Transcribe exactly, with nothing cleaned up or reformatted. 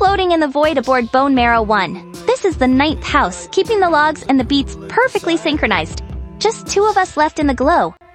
floating in the void aboard Bone Marrow one. This is the ninth house, keeping the logs and the beats perfectly synchronized. Just two of us left in the glow.